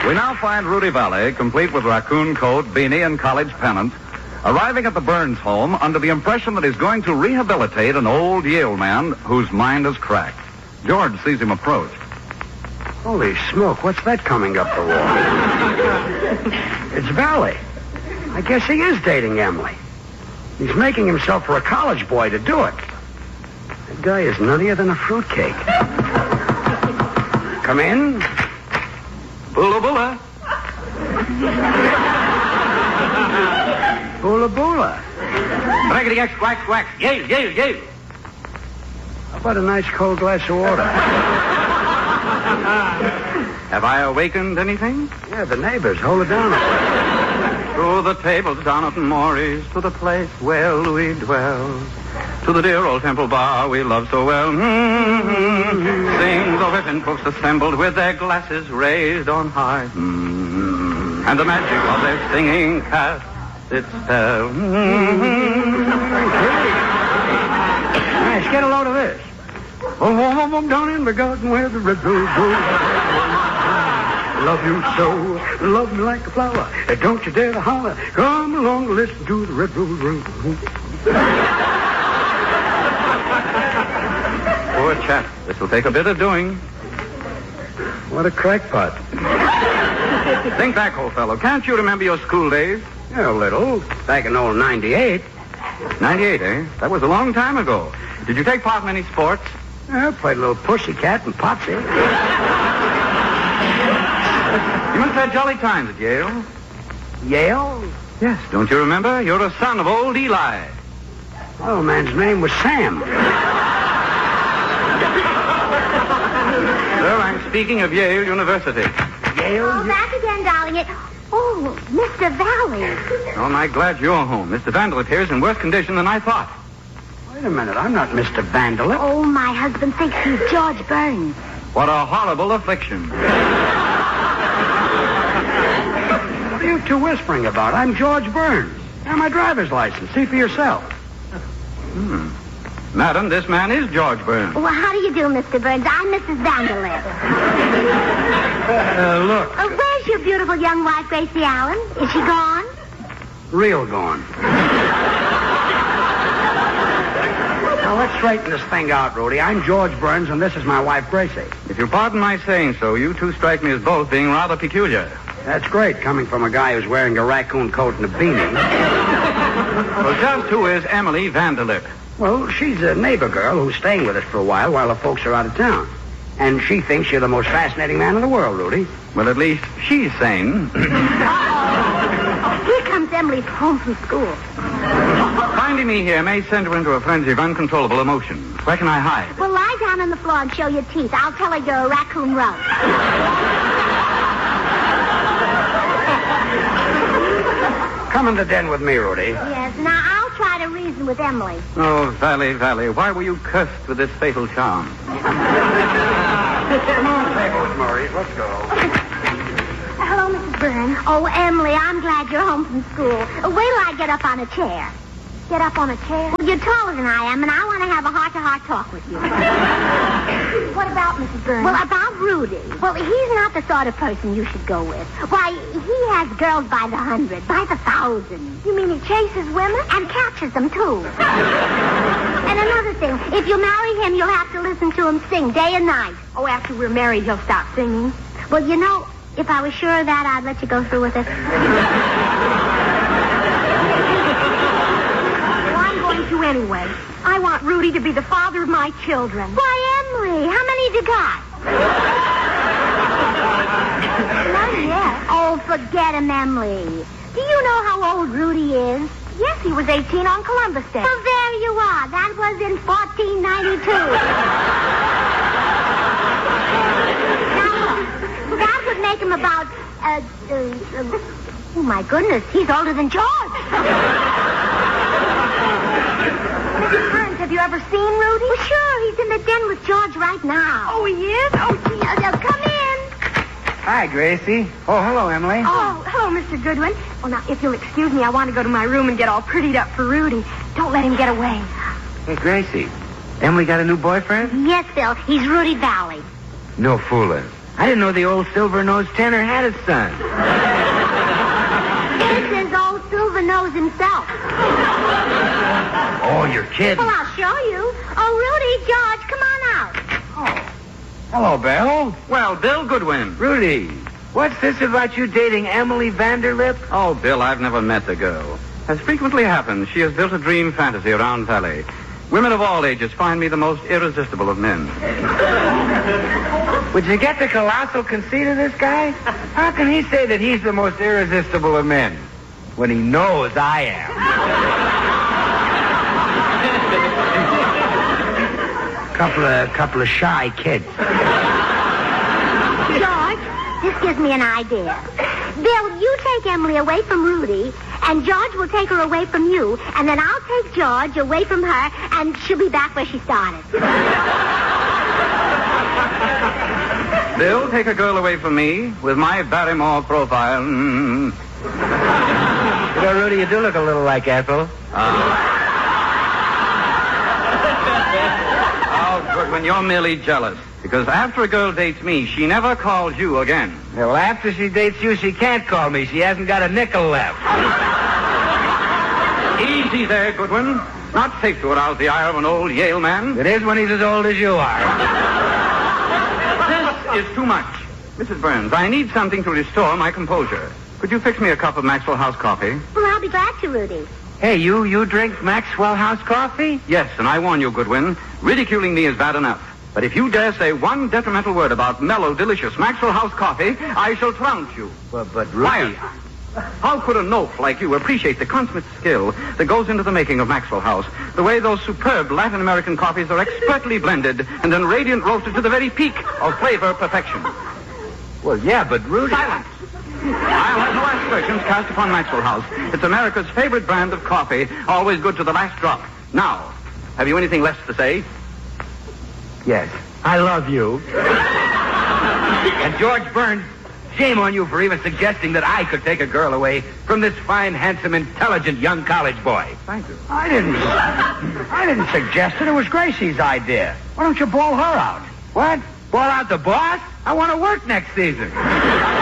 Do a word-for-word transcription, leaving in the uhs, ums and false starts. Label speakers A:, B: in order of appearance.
A: We now find Rudy Valley, complete with raccoon coat, beanie, and college pennant, arriving at the Burns home under the impression that he's going to rehabilitate an old Yale man whose mind is cracked. George sees him approach.
B: Holy smoke, what's that coming up the wall? It's Valley. I guess he is dating Emily. He's making himself for a college boy to do it. That guy is nuttier than a fruitcake. Come in.
A: Bula bula.
B: Bula bula.
A: Braggity X, quack, quack. Yale, Yale, Yale.
B: How about a nice cold glass of water?
A: Have I awakened anything?
B: Yeah, the neighbors. Hold it down.
A: To the tables down at Maury's, to the place where Louis dwells, to the dear old temple bar we love so well. Mm-hmm. Sing the women folks assembled with their glasses raised on high. Mm-hmm. And the magic of their singing casts its spell. Mm-hmm.
B: Nice, get a load of this. Oh, oh, oh, down in the garden where the red rose grows. Love you so, love me like a flower. Don't you dare to holler. Come along and listen to the red rose ring.
A: Poor chap. This will take a bit of doing.
B: What a crackpot.
A: Think back, old fellow. Can't you remember your school days?
B: Yeah, a little. Back in old ninety-eight.
A: ninety-eight, eh? That was a long time ago. Did you take part in any sports?
B: Yeah, I played a little pussycat and potsy.
A: You must have had jolly times at Yale.
B: Yale?
A: Yes, don't you remember? You're a son of old Eli.
B: Oh, man's name was Sam.
A: Sir, I'm speaking of Yale University.
B: Yale?
C: Oh, back again, darling. It... Oh, Mister Valley.
A: Oh, am I glad you're home. Mister Vanderlip here is in worse condition than I thought.
B: Wait a minute, I'm not Mister Vanderlip.
C: Oh, my husband thinks he's George Burns.
A: What a horrible affliction.
B: What are you two whispering about? I'm George Burns. Have my driver's license. See for yourself.
A: Hmm. Madam, this man is George Burns.
C: Well, how do you do, Mister Burns? I'm Missus Vanderlip.
B: Uh, look.
C: Uh, where's your beautiful young wife, Gracie Allen? Is she gone?
B: Real gone. Now, let's straighten this thing out, Rudy. I'm George Burns, and this is my wife, Gracie.
A: If you'll pardon my saying so, you two strike me as both being rather peculiar.
B: That's great, coming from a guy who's wearing a raccoon coat and a beanie.
A: Well, just who is Emily Vanderlip?
B: Well, she's a neighbor girl who's staying with us for a while while the folks are out of town. And she thinks you're the most fascinating man in the world, Rudy.
A: Well, at least she's sane.
C: Here comes Emily home from school.
A: Finding me here may send her into a frenzy of uncontrollable emotion. Where can I hide?
C: Well, lie down on the floor and show your teeth. I'll tell her you're a raccoon rug.
B: Come in the den with me, Rudy.
C: Yes, now I'll try to reason with Emily.
A: Oh, Valley, Valley, why were you cursed with this fatal charm?
B: Come on, tables, Maurice. Let's go.
C: Hello, Missus Byrne. Oh, Emily, I'm glad you're home from school. Uh, wait till I get up on a chair. Get up on a chair? Well, you're taller than I am, and I want to have a heart-to-heart talk with you. What about, Missus Byrne? Well, about Rudy. Well, he's not the sort of person you should go with. Why, he has girls by the hundred, by the thousand. You mean he chases women? And captures them, too. And another thing, if you marry him, you'll have to listen to him sing day and night. Oh, after we're married, he'll stop singing. Well, you know, if I was sure of that, I'd let you go through with it.
D: You anyway. I want Rudy to be the father of my children.
C: Why, Emily, how many have you got? Not yet. Oh, forget him, Emily. Do you know how old Rudy is?
D: Yes, he was eighteen on Columbus Day.
C: Well, there you are. That was in fourteen ninety-two. Now, that would make him about, uh, uh, uh, oh, my goodness, he's older than George.
D: Missus Burns, have you ever seen Rudy?
C: Well, sure, he's in the den with George right now.
D: Oh, he is? Oh, gee.
C: Uh, uh, come in.
B: Hi, Gracie. Oh, hello, Emily.
D: Oh, hello, Mister Goodwin. Oh, now, if you'll excuse me, I want to go to my room and get all prettied up for Rudy. Don't let him get away.
E: Hey, Gracie, Emily got a new boyfriend?
C: Yes, Bill. He's Rudy Valley.
E: No fooling. I didn't know the old silver-nosed tenor had a son.
C: This is old Silver Nose himself.
E: Oh, you're kidding.
C: Well, I'll show you. Oh, Rudy, George, come on out.
E: Oh. Hello, Bill.
A: Well, Bill Goodwin.
E: Rudy, what's this about you dating Emily Vanderlip?
A: Oh, Bill, I've never met the girl. As frequently happens, she has built a dream fantasy around Valley. Women of all ages find me the most irresistible of men.
E: Would you get the colossal conceit of this guy? How can he say that he's the most irresistible of men when he knows I am?
B: Couple of couple of shy kids.
C: George, this gives me an idea. Bill, you take Emily away from Rudy, and George will take her away from you, and then I'll take George away from her, and she'll be back where she started.
A: Bill, take a girl away from me with my Barrymore profile. Mm.
E: You know, Rudy, you do look a little like Ethel.
A: Uh. Oh, Goodwin, you're merely jealous. Because after a girl dates me, she never calls you again.
E: Yeah, well, after she dates you, she can't call me. She hasn't got a nickel left.
A: Easy there, Goodwin. Not safe to arouse the ire of an old Yale man.
E: It is when he's as old as you are.
A: This is too much. Missus Burns, I need something to restore my composure. Could you fix me a cup of Maxwell House coffee?
C: Well, I'll be glad to, Rudy.
E: Hey, you, you drink Maxwell House coffee?
A: Yes, and I warn you, Goodwin, ridiculing me is bad enough. But if you dare say one detrimental word about mellow, delicious Maxwell House coffee, I shall trounce you.
E: Well, but Rudy...
A: Quiet. How could a note like you appreciate the consummate skill that goes into the making of Maxwell House? The way those superb Latin American coffees are expertly blended and then radiant roasted to the very peak of flavor perfection.
E: Well, yeah, but Rudy...
A: Silence! I'll have no aspersions cast upon Maxwell House. It's America's favorite brand of coffee, always good to the last drop. Now, have you anything less to say?
E: Yes. I love you. And George Burns, shame on you for even suggesting that I could take a girl away from this fine, handsome, intelligent young college boy.
A: Thank you.
B: I didn't. I didn't suggest it. It was Gracie's idea. Why don't you ball her out?
E: What? Ball out the boss? I want to work next season.